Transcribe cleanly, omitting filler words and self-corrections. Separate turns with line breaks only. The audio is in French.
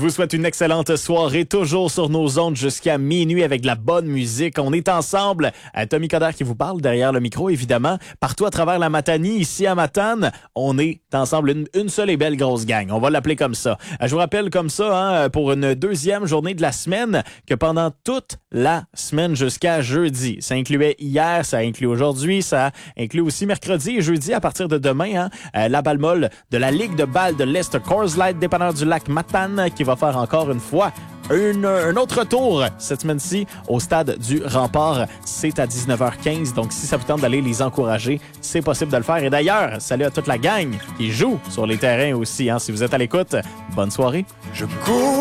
vous souhaite une excellente soirée, toujours sur nos ondes jusqu'à minuit avec de la bonne musique. On est ensemble. Tommy Coderre qui vous parle derrière le micro, évidemment. Partout à travers la Matanie, ici à Matane, on est ensemble une seule et belle grosse gang. On va l'appeler comme ça. Je vous rappelle comme ça, pour une deuxième journée de la semaine, que pendant toute la semaine jusqu'à jeudi, ça incluait hier, ça inclut aujourd'hui, ça inclut aussi mercredi et jeudi à partir de demain, la balle molle de la Ligue de balle de l'Est Coors Light, dépanneur du lac Matane, qui va faire encore une fois un autre tour cette semaine-ci au stade du Rempart. C'est à 19h15, donc si ça vous tente d'aller les encourager, c'est possible de le faire. Et d'ailleurs, salut à toute la gang qui joue sur les terrains aussi. Si vous êtes à l'écoute, bonne soirée.
Je cours